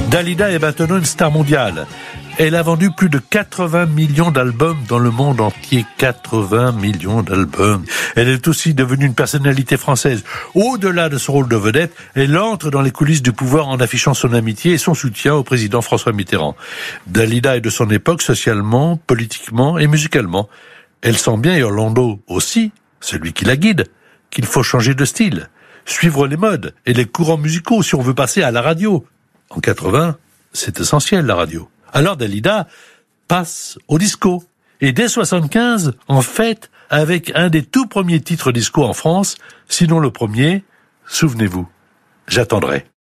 Dalida est maintenant une star mondiale. Elle a vendu plus de 80 millions d'albums dans le monde entier. 80 millions d'albums. Elle est aussi devenue une personnalité française. Au-delà de son rôle de vedette, elle entre dans les coulisses du pouvoir en affichant son amitié et son soutien au président François Mitterrand. Dalida est de son époque socialement, politiquement et musicalement. Elle sent bien, et Orlando aussi, celui qui la guide, qu'il faut changer de style, suivre les modes et les courants musicaux si on veut passer à la radio. En 80, c'est essentiel, la radio. Alors Dalida passe au disco. Et dès 75, en fait, avec un des tout premiers titres disco en France, sinon le premier, souvenez-vous, j'attendrai.